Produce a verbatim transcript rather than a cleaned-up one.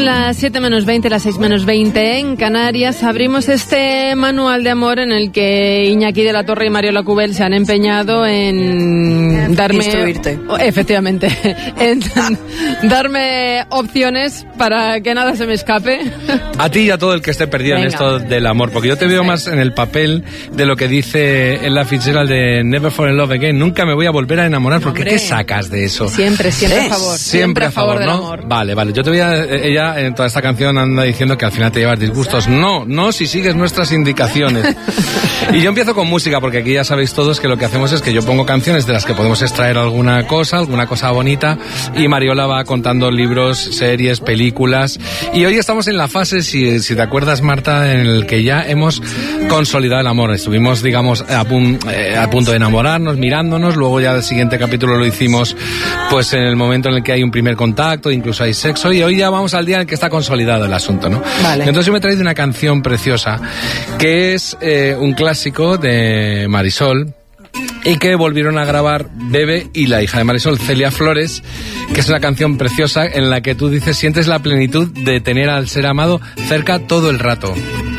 Son las siete menos veinte, las seis menos veinte en Canarias. Abrimos este manual de amor en el que Iñaki de la Torre y Mario Lacubel se han empeñado en darme... Instruirte. Efectivamente. En darme opciones para que nada se me escape. A ti y a todo el que esté perdido Venga. en esto del amor, porque yo te veo más en el papel de lo que dice Ella Fitzgerald de Never Fall in Love Again. Nunca me voy a volver a enamorar, porque ¿qué sacas de eso? Siempre, siempre ¿Eh? a favor. Siempre, siempre a favor, del ¿no? amor. Vale, vale. Yo te voy a... Ella en toda esta canción anda diciendo que al final te llevas disgustos. No, no si sigues nuestras indicaciones. Y yo empiezo con música, porque aquí ya sabéis todos que lo que hacemos es que yo pongo canciones de las que podemos extraer alguna cosa, alguna cosa bonita, y Mariola va contando libros, series, películas. Y hoy estamos en la fase, si, si te acuerdas, Marta, en el que ya hemos consolidado el amor. Estuvimos, digamos, a, pun, eh, a punto de enamorarnos, mirándonos, luego ya el siguiente capítulo lo hicimos pues en el momento en el que hay un primer contacto, incluso hay sexo, y hoy ya vamos al día en el que está consolidado el asunto, ¿no? Vale. Entonces yo me he traído una canción preciosa que es eh, un clásico de Marisol y que volvieron a grabar Bebe y la hija de Marisol, Celia Flores, que es una canción preciosa en la que tú dices sientes la plenitud de tener al ser amado cerca todo el rato.